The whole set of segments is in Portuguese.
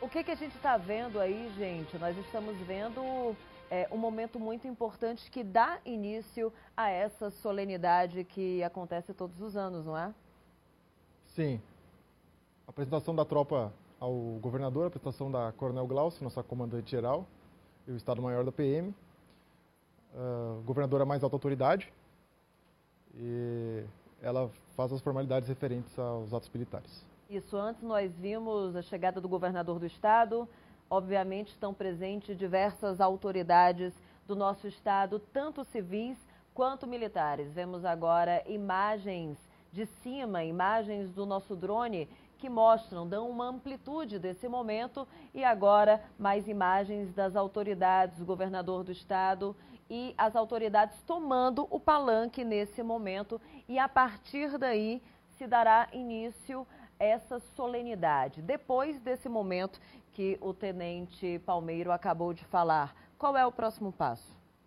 O que a gente está vendo aí, gente? Nós estamos vendo um momento muito importante que dá início a essa solenidade que acontece todos os anos, não é? Sim. A apresentação da tropa ao governador, a apresentação da Coronel Glaucio, nossa comandante-geral, e o Estado-Maior da PM. O governador é a mais alta autoridade e ela faz as formalidades referentes aos atos militares. Isso, antes nós vimos a chegada do governador do estado, obviamente estão presentes diversas autoridades do nosso estado, tanto civis quanto militares. Vemos agora imagens de cima, imagens do nosso drone que mostram, dão uma amplitude desse momento e agora mais imagens das autoridades, do governador do estado e as autoridades tomando o palanque nesse momento e a partir daí se dará início essa solenidade. Depois desse momento que o tenente Palmeiro acabou de falar, qual é o próximo passo?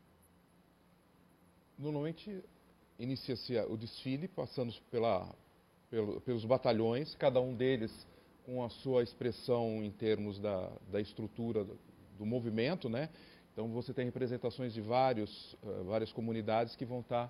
Normalmente inicia-se o desfile, passando pelos batalhões, cada um deles com a sua expressão em termos da estrutura do movimento, né? Então você tem representações de várias comunidades que vão estar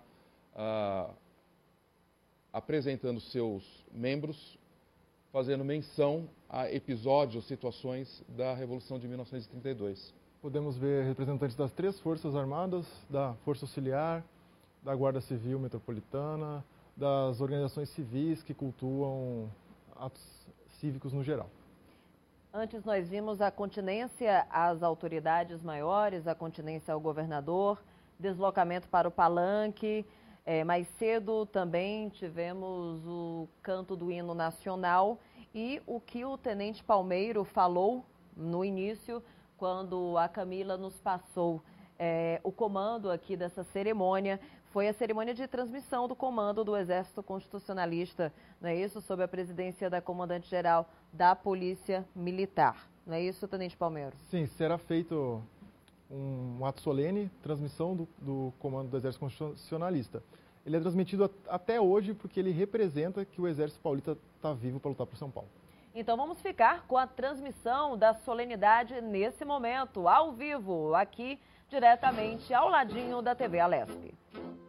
apresentando seus membros, fazendo menção a episódios, situações da Revolução de 1932. Podemos ver representantes das 3 Forças Armadas, da Força Auxiliar, da Guarda Civil Metropolitana, das organizações civis que cultuam atos cívicos no geral. Antes nós vimos a continência às autoridades maiores, a continência ao governador, deslocamento para o palanque. Mais cedo também tivemos o canto do hino nacional e o que o tenente Palmeiro falou no início, quando a Camila nos passou o comando aqui dessa cerimônia, foi a cerimônia de transmissão do comando do Exército Constitucionalista, não é isso? Sob a presidência da comandante-geral da Polícia Militar. Não é isso, tenente Palmeiro? Sim, será feito um ato solene, transmissão do comando do Exército Constitucionalista. Ele é transmitido até hoje porque ele representa que o Exército Paulista está vivo para lutar por São Paulo. Então vamos ficar com a transmissão da solenidade nesse momento, ao vivo, aqui diretamente ao ladinho da TV Alesp.